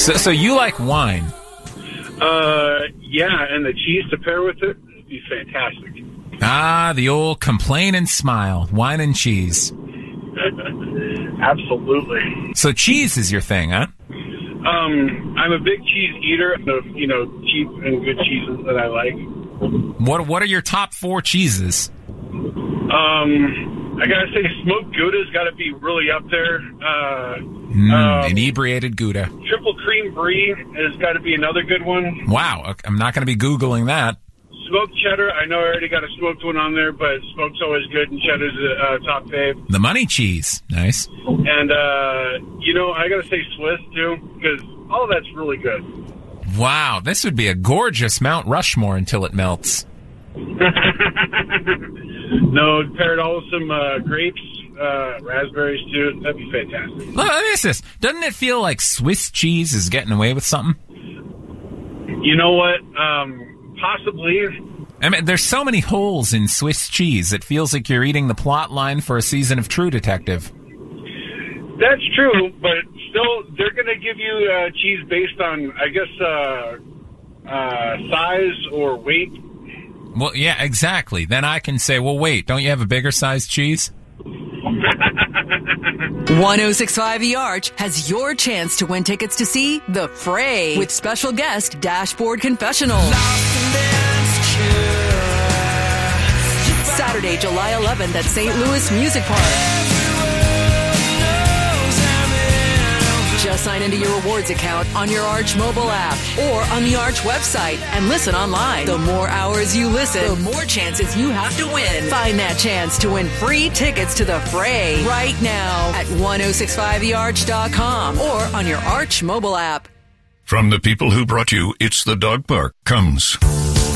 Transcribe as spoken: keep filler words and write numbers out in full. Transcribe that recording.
So, so you like wine? Uh, yeah, and the cheese to pair with it would be fantastic. Ah, the old complain and smile, wine and cheese. Absolutely. So cheese is your thing, huh? Um, I'm a big cheese eater. Of, you know, cheap and good cheeses that I like. What What are your top four cheeses? Um, I gotta say, smoked Gouda's got to be really up there. Uh, mm, um, inebriated Gouda. Triple cream brie has got to be another good one. Wow, okay, I'm not going to be Googling that. Smoked cheddar, I know I already got a smoked one on there, but smoked's always good, and cheddar's a uh, top fave. The money cheese, nice. And, uh, you know, I gotta say Swiss, too, because all of that's really good. Wow, this would be a gorgeous Mount Rushmore until it melts. No, pair it all with some uh, grapes, uh, raspberries, too. That'd be fantastic. Look, let me ask this. Doesn't it feel like Swiss cheese is getting away with something? You know what? Um... Possibly. I mean, there's so many holes in Swiss cheese. It feels like you're eating the plot line for a season of True Detective. That's true, but still, they're going to give you uh, cheese based on, I guess, uh, uh, size or weight. Well, yeah, exactly. Then I can say, well, wait, don't you have a bigger sized cheese? one oh six point five E Arch has your chance to win tickets to see The Fray with special guest Dashboard Confessional. Saturday, July eleventh at Saint Louis Music Park. Just sign into your rewards account on your Arch mobile app or on the Arch website and listen online. The more hours you listen, the more chances you have to win. Find that chance to win free tickets to The Fray right now at ten sixty-five e arch dot com or on your Arch mobile app. From the people who brought you It's the Dog Park comes